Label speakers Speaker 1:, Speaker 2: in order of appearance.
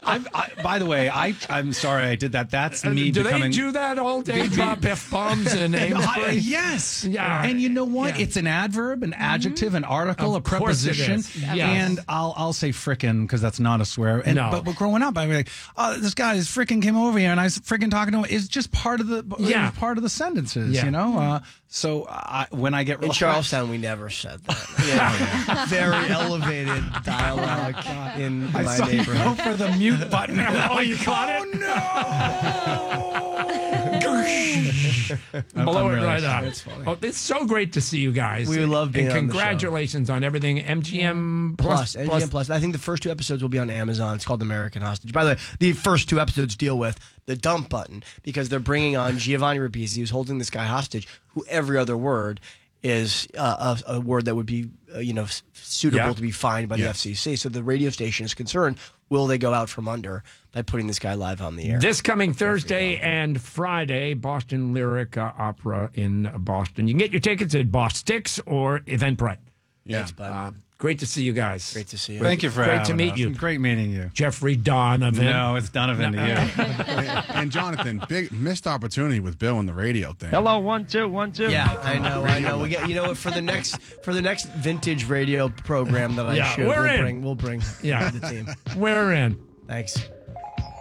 Speaker 1: By the way, I'm sorry I did that. That's me
Speaker 2: do
Speaker 1: becoming.
Speaker 2: they do that all day? Drop F-bombs and Amesbury?
Speaker 1: Yes.
Speaker 2: Yeah.
Speaker 1: And you know what?
Speaker 2: Yeah.
Speaker 1: It's an adverb, an adjective, an article,
Speaker 2: Of
Speaker 1: a
Speaker 2: course it
Speaker 1: preposition.
Speaker 2: is. Yes.
Speaker 1: And I'll say frickin' because that's not a swear. And,
Speaker 2: No.
Speaker 1: But growing up, I'd be like, oh, this guy is frickin' came over here and I was frickin' talking to him. It's just part of the sentences,
Speaker 2: Yeah.
Speaker 1: you know? So when I get
Speaker 3: In Charlestown, we never said that. Very elevated dialogue in
Speaker 1: I
Speaker 3: my
Speaker 1: saw you go
Speaker 3: neighborhood.
Speaker 1: for the mute button.
Speaker 2: Oh, you caught it? Blow it
Speaker 1: really
Speaker 2: right
Speaker 1: sorry.
Speaker 2: up.
Speaker 1: It's funny.
Speaker 2: Oh, it's so great to see you guys.
Speaker 3: We love being
Speaker 2: and
Speaker 3: on the show.
Speaker 2: congratulations on everything. MGM
Speaker 3: Plus, MGM Plus. I think the first 2 episodes will be on Amazon. It's called American Hostage. By the way, the first 2 episodes deal with the dump button because they're bringing on Giovanni Ribisi, who's holding this guy hostage, who every other word is a word that would be suitable to be fined by the FCC. So the radio station is concerned, will they go out from under by putting this guy live on the air?
Speaker 2: This coming Thursday and Friday, Boston Lyric Opera in Boston. You can get your tickets at Bostix or Eventbrite.
Speaker 3: Yeah. Thanks, bud.
Speaker 2: Great to see you guys.
Speaker 3: Great to see you.
Speaker 1: Thank you for
Speaker 2: Great
Speaker 1: having
Speaker 2: to meet
Speaker 1: us.
Speaker 2: you.
Speaker 1: Great meeting you.
Speaker 2: Jeffrey Donovan.
Speaker 1: No, it's Donovan to you.
Speaker 4: And Jonathan, big missed opportunity with Bill and the radio thing.
Speaker 5: Hello, 1 2 1 2.
Speaker 3: Yeah, I know. We get what for the next vintage radio program that I shoot.
Speaker 2: we're in.
Speaker 3: We'll bring
Speaker 2: Yeah.
Speaker 3: the team.
Speaker 2: We're in.
Speaker 3: Thanks.